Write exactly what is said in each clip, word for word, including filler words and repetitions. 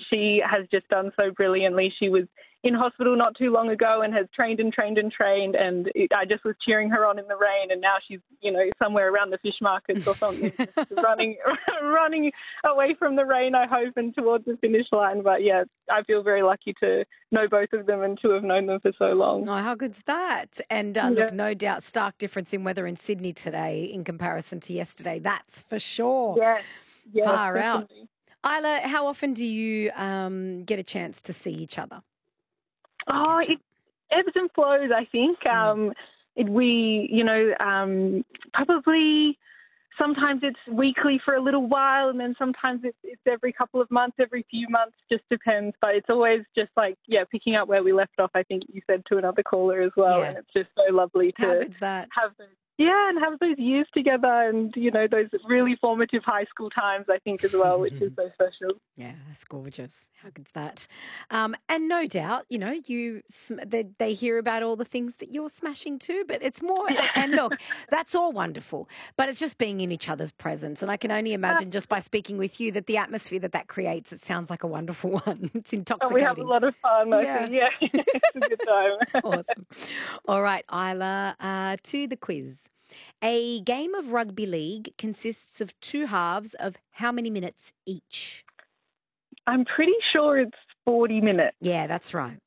she has just done so brilliantly. She was in hospital not too long ago and has trained and trained and trained, and it, I just was cheering her on in the rain, and now she's, you know, somewhere around the fish markets or something, just running running away from the rain, I hope, and towards the finish line. But, yeah, I feel very lucky to know both of them and to have known them for so long. Oh, how good's that? And, uh, Yeah. look, no doubt stark difference in weather in Sydney today in comparison to yesterday. That's for sure. Yes, yes, Far out. definitely. Isla, how often do you um, get a chance to see each other? Oh, it ebbs and flows, I think. Um, it, we, you know, um, probably sometimes it's weekly for a little while, and then sometimes it's, it's every couple of months, every few months, just depends. But it's always just like, yeah, picking up where we left off, I think you said to another caller as well. Yeah. And it's just so lovely to How good's that? have those. Yeah, and have those years together and, you know, those really formative high school times, I think, as well, which is so special. Yeah, that's gorgeous. How good's that? Um, and no doubt, you know, you sm- they, they hear about all the things that you're smashing too, but it's more, and look, that's all wonderful, but it's just being in each other's presence. And I can only imagine just by speaking with you that the atmosphere that that creates, it sounds like a wonderful one. It's intoxicating. Oh, we have a lot of fun, I Yeah. think. Yeah, it's a good time. Awesome. All right, Isla, uh, to the quiz. A game of rugby league consists of two halves of how many minutes each? I'm pretty sure it's forty minutes. Yeah, that's right.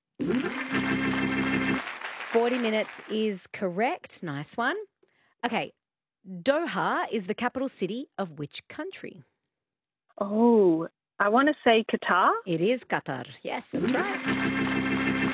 forty minutes is correct. Nice one. Okay. Doha is the capital city of which country? Oh, I want to say Qatar. It is Qatar. Yes, that's right.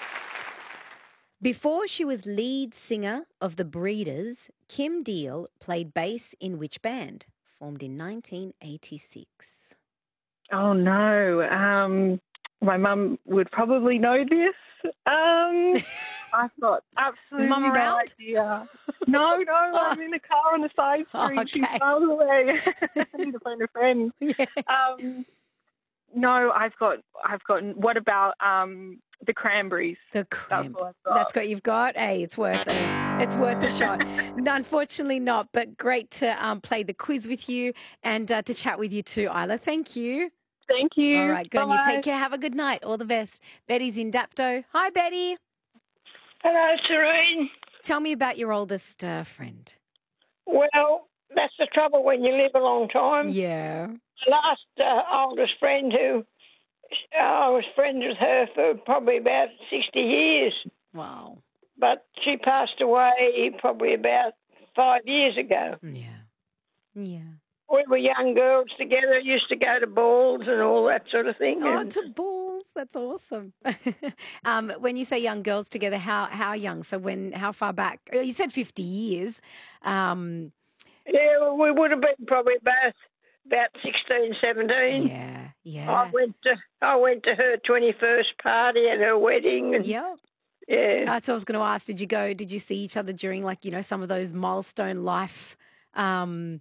Before she was lead singer of the Breeders, Kim Deal played bass in which band? Formed in nineteen eighty-six. Oh, no. Um, my mum would probably know this. Um, I've got absolutely Mum no around? idea. No, no, I'm in the car on the side street. Okay. She's miles away. I need to phone a friend. Yeah. Um, no, I've got, I've got, what about um, the Cranberries? The cramp. That's what I've got. That's what you've got. Hey, it's worth it. It's worth a shot. No, unfortunately not, but great to um, play the quiz with you and uh, to chat with you too, Isla. Thank you. Thank you. All right, good on you. Bye. Take care. Have a good night. All the best. Betty's in Dapto. Hi, Betty. Hello, Serene. Tell me about your oldest uh, friend. Well, that's the trouble when you live a long time. Yeah. The last uh, oldest friend who uh, I was friends with her for probably about sixty years, Wow. but she passed away probably about five years ago. Yeah. Yeah. We were young girls together, used to go to balls and all that sort of thing. Oh, and to balls. That's awesome. um, when you say young girls together, how how young? So when, how far back? Oh, you said fifty years. Um, yeah, well, we would have been probably about about sixteen, seventeen. yeah. Yeah. I went to I went to her twenty-first party at her wedding. And, Yeah. yeah. That's what I was going to ask. Did you go, did you see each other during, like, you know, some of those milestone life, um,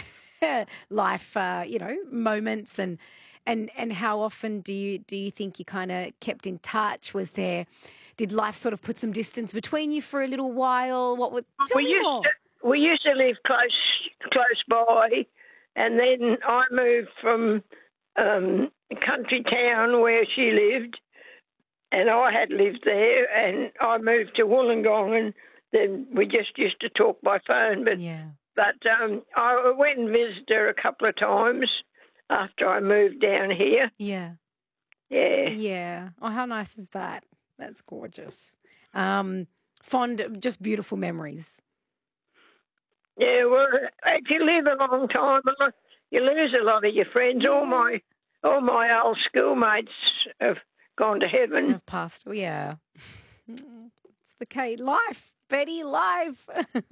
life, uh, you know, moments, and, and, and how often do you, do you think you kind of kept in touch? Was there, did life sort of put some distance between you for a little while? What would, tell we me used more. to, we used to live close close by, and then I moved from um, a country town where she lived, and I had lived there, and I moved to Wollongong, and then we just used to talk by phone. But Yeah. but um, I went and visited her a couple of times after I moved down here. Yeah. Yeah. Yeah. Oh, how nice is that? That's gorgeous. Um, fond, just beautiful memories. Yeah, well, if you live a long time, a lot- you lose a lot of your friends. All Yeah. my all my old schoolmates have gone to heaven. Have passed. Oh, yeah. It's the K. Life, Betty, life.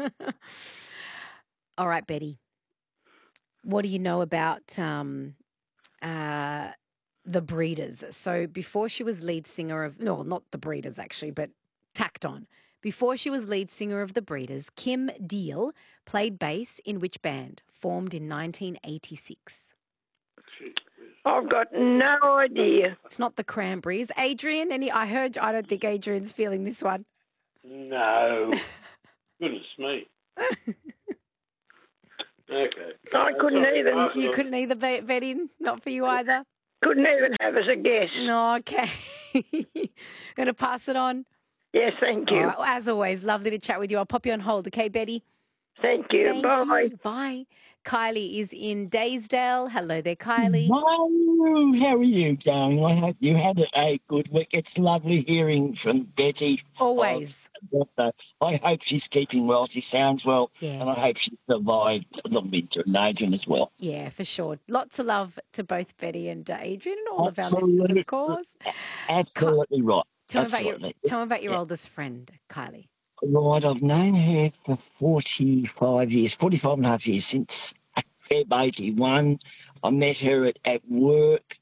All right, Betty. What do you know about um, uh, the Breeders? So before she was lead singer of, no, not the Breeders actually, but tacked on. Before she was lead singer of the Breeders, Kim Deal played bass in which band? Formed in nineteen eighty-six. I've got no idea. It's not the Cranberries. Adrian, any? I heard. I don't think Adrian's feeling this one. No. Goodness me. Okay. I couldn't Sorry, even- pass it You on. couldn't either, Bet- Betty. Not for you either. couldn't even have as a guest. Okay. Going to pass it on? Yes, thank you. All right, well, as always, lovely to chat with you. I'll pop you on hold, okay, Betty? Thank you. Thank Bye. you. Bye. Kylie is in Daysdale. Hello there, Kylie. Hello, how are you going? I hope you had a good week. It's lovely hearing from Betty. Always. Uh, I hope she's keeping well. She sounds well. Yeah. And I hope she survived the winter and Adrian as well. Yeah, for sure. Lots of love to both Betty and uh, Adrian and all Absolutely. of our listeners, of course. Absolutely right. Tell Absolutely. me about your, tell me about your Yeah. oldest friend, Kylie. Right, I've known her for forty-five years, forty-five and a half years, since Feb eighty-one. I met her at, at work,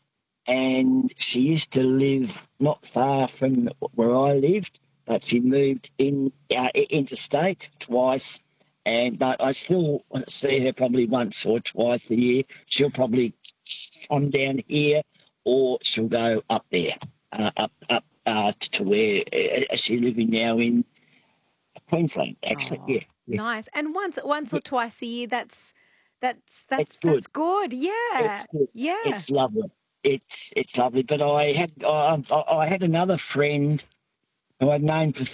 and she used to live not far from where I lived, but she moved in uh, interstate twice, and but I still see her probably once or twice a year. She'll probably come down here, or she'll go up there, uh, up up uh, to where uh, she's living now in Queensland, actually. Oh, yeah, yeah. Nice. And once once or twice a year, that's that's that's It's good. that's good. Yeah. It's good. Yeah. It's lovely. It's it's lovely. But I had I, I had another friend who I'd known for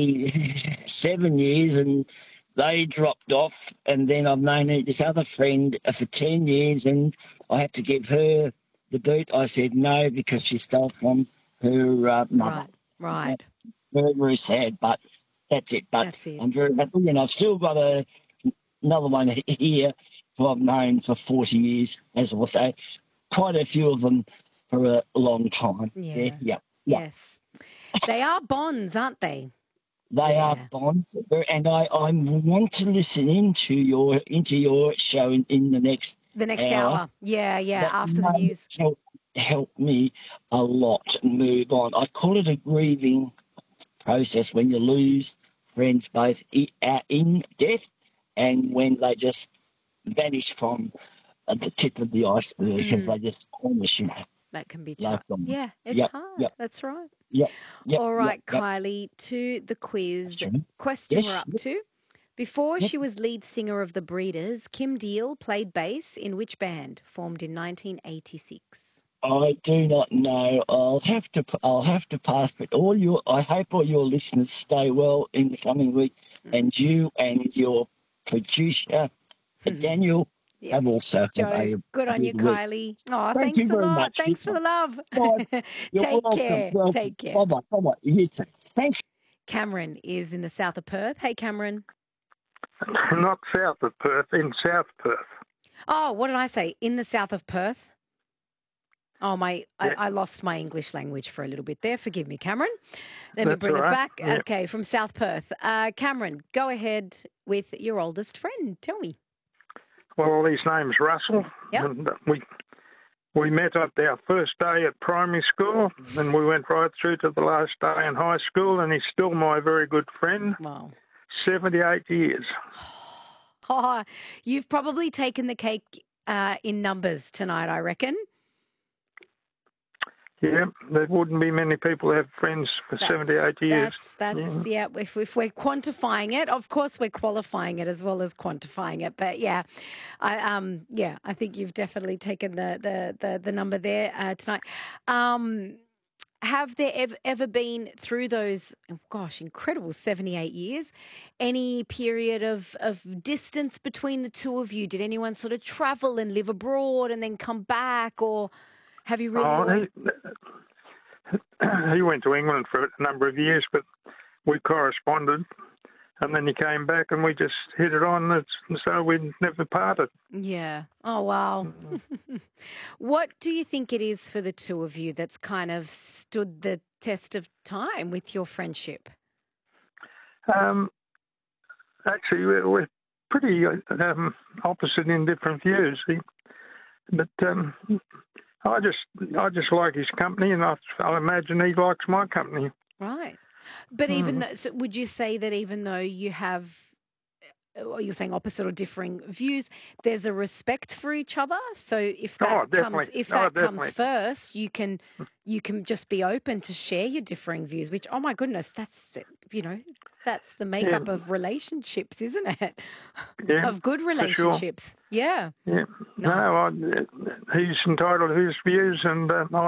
thirty-seven years, and they dropped off. And then I've known this other friend for ten years, and I had to give her the boot. I said no because she stole from her uh, mother. Right. Right. Very, very sad, but that's it. But That's it. I'm very happy, and I've still got a another one here who I've known for forty years, as I will say. Quite a few of them for a long time. Yeah. Yeah, yeah, yeah. Yes. They are bonds, aren't they? They Yeah. are bonds, and I, I want to listen into your into your show in, in the next The next hour. hour. Yeah, yeah, That after the may news. help, help me a lot move on. I call it a grieving process when you lose friends both i- uh, in death and when they just vanish from uh, the tip of the iceberg, because Mm. they just almost, you know, That can be life tough. gone. Yeah, it's Yep, hard. yep. That's right. Yep, yep, All yep, right, yep. Kylie, to the quiz. Question. Question Yes, we're up yep. to. Before Yep. she was lead singer of the Breeders, Kim Deal played bass in which band, formed in nineteen eighty-six? I do not know. I'll have to. I'll have to pass. But all your, I hope all your listeners stay well in the coming week, and you and your producer Daniel Yeah. have also have Joe, a good on you, good week. Kylie. Oh, Thank thanks you a very lot. much. Thanks for the love. Bye. You're Take welcome. care. Welcome. Take care. Bye bye. Bye bye. You too. Thanks. Cameron is in the south of Perth. Hey, Cameron. Not south of Perth, in South Perth. Oh, what did I say? In the south of Perth? Oh, my, Yeah. I, I lost my English language for a little bit there. Forgive me, Cameron. Let me That's bring all it right. back. Yeah. Okay, from South Perth. Uh, Cameron, go ahead with your oldest friend. Tell me. Well, his name's Russell. Yep. And we we met at our first day at primary school, and we went right through to the last day in high school, and he's still my very good friend. Wow. seventy-eight years. Oh, you've probably taken the cake uh, in numbers tonight, I reckon. Yeah, there wouldn't be many people that have friends for That's- seventy-eight years. That's that's yeah. If if we're quantifying it, of course we're qualifying it as well as quantifying it. But yeah, I um yeah, I think you've definitely taken the the the, the number there uh, tonight. Um, have there ever, ever been through those oh gosh incredible seventy-eight years any period of of distance between the two of you? Did anyone sort of travel and live abroad and then come back, or have you really Oh, always? he, he went to England for a number of years, but we corresponded, and then he came back, and we just hit it on, and so we never parted. Yeah. Oh, wow. What do you think it is for the two of you that's kind of stood the test of time with your friendship? Um, actually, we're, we're pretty um, opposite in different views. He, but um, I just, I just like his company, and I, I imagine he likes my company. Right. But even Hmm. though, so would you say that even though you have, or you're saying opposite or differing views, there's a respect for each other? So if Oh, that comes, definitely. if Oh, that definitely. comes first, you can, you can just be open to share your differing views. Which, oh my goodness, that's you know, that's the makeup of relationships, isn't it? Yeah, of good sure. relationships. Yeah. Yeah. Nice. No, I, he's entitled to his views, and uh,